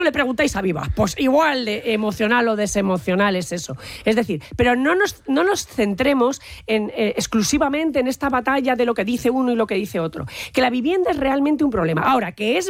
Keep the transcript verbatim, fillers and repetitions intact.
le preguntáis a Viva, pues igual de emocional o desemocional es eso. Es decir, pero no nos, no nos centremos en, eh, exclusivamente en esta batalla de lo que dice uno y lo que dice otro. Que la vivienda es realmente un problema. Ahora, que es